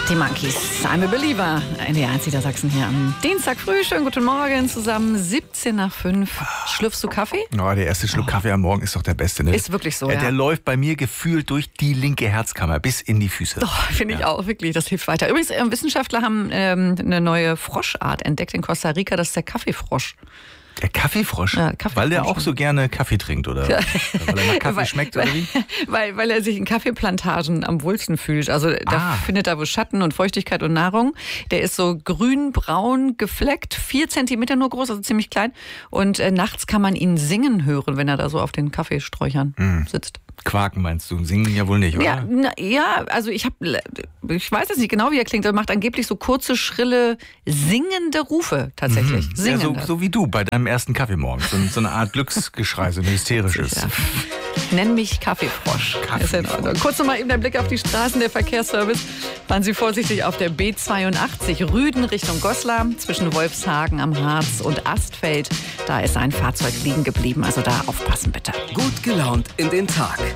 Die Monkeys, I'm a Believer. NDR1 Niedersachsen hier am Dienstag früh. Schönen guten Morgen zusammen. 17:05. Schlürfst du Kaffee? Oh, der erste Schluck Kaffee am Morgen ist doch der beste, ne? Ist wirklich so, ja. Der läuft bei mir gefühlt durch die linke Herzkammer bis in die Füße. Doch, finde ich auch, wirklich. Das hilft weiter. Übrigens, Wissenschaftler haben eine neue Froschart entdeckt in Costa Rica. Das ist der Kaffeefrosch. Der Kaffeefrosch? Ja, Kaffeefrosch. Weil der auch so gerne Kaffee trinkt, oder? Ja. Weil er nach Kaffee schmeckt, oder wie? Weil er sich in Kaffeeplantagen am wohlsten fühlt. Also da findet er wo Schatten und Feuchtigkeit und Nahrung. Der ist so grün-braun gefleckt, 4 Zentimeter nur groß, also ziemlich klein. Und nachts kann man ihn singen hören, wenn er da so auf den Kaffeesträuchern sitzt. Quaken meinst du? Singen ja wohl nicht, oder? Ja, also ich weiß jetzt nicht genau, wie er klingt. Er macht angeblich so kurze, schrille, singende Rufe tatsächlich. Ja, so wie du bei deinem ersten Kaffeemorgen. So eine Art Glücksgeschrei, so ein hysterisches. Ja. Nenn mich Kaffeefrosch. Ist in Ordnung. Kurz nochmal eben der Blick auf die Straßen. Der Verkehrsservice. Fahren Sie vorsichtig auf der B82 Rüden Richtung Goslar zwischen Wolfshagen am Harz und Astfeld. Da ist ein Fahrzeug liegen geblieben. Also da aufpassen bitte. Gut gelaunt in den Tag.